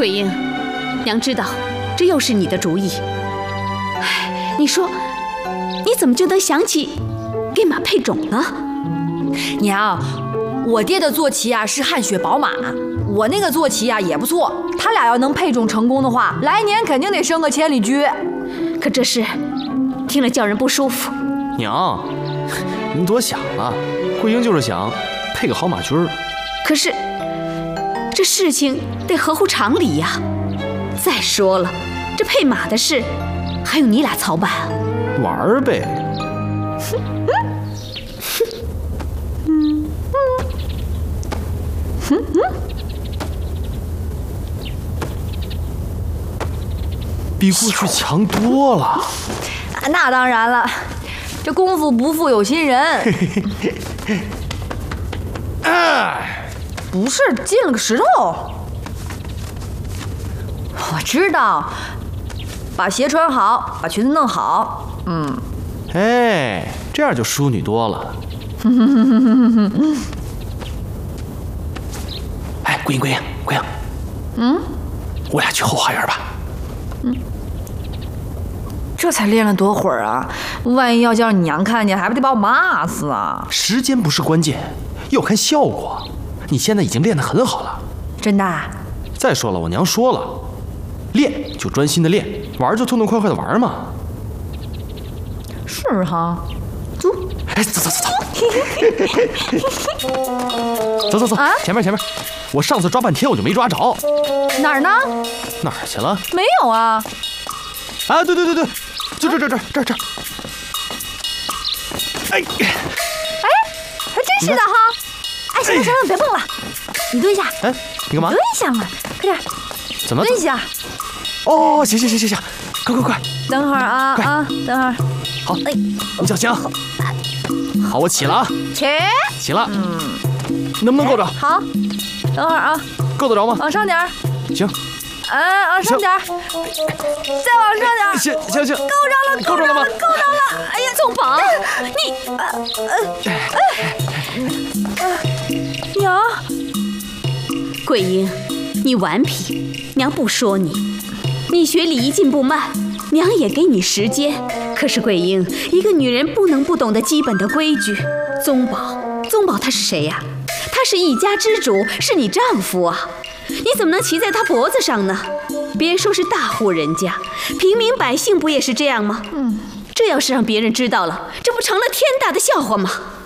桂英，娘知道这又是你的主意。哎，你说，你怎么就能想起给马配种呢？ 娘，我爹的坐骑啊是汗血宝马，我那个坐骑啊也不错，他俩要能配种成功的话，来年肯定得生个千里驹。 可这事听了叫人不舒服。 娘，您多想了，桂英就是想配个好马驹儿。 可是这事情得合乎常理呀。再说了，这配马的事还用你俩操办啊？ 玩儿呗。比过去强多了。 那当然了，这功夫不负有心人。不是进了个石头。我知道，把鞋穿好，把裙子弄好。 哎，这样就淑女多了。哎，桂英，我俩去后花园吧。 这才练了多会儿啊！万一要叫你娘看见，还不得把我骂死啊！ 时间不是关键，要看效果。你现在已经练得很好了。 真的？ 再说了，我娘说了，练就专心的练，玩就痛痛快快的玩嘛。 是哈。走。 哎，走。走，前面。我上次抓半天我就没抓着。 哪儿呢？ 哪儿去了？ 没有啊。 啊，对，就这。哎， 还真是的哈！哎，行了，别蹦了，你蹲下。 哎，你干嘛？ 蹲下嘛，快点。 怎么？ 蹲下。 哦，行，快。 等会儿啊，等会儿。 好，你小心啊。好，我起了啊。起了。能不能够着？ 好，等会儿啊。 够得着吗？ 往上点儿。 行。 往上点儿，再往上点儿。 行， 够着了吗？ 哎呀，宗宝， 娘， 桂英，你顽皮，娘不说你。你学礼仪进步慢，娘也给你时间。可是桂英，一个女人不能不懂得基本的规矩。宗宝他是谁呀？他是一家之主，是你丈夫啊。你怎么能骑在他脖子上呢？别说是大户人家，平民百姓不也是这样吗？这要是让别人知道了，这不成了天大的笑话吗？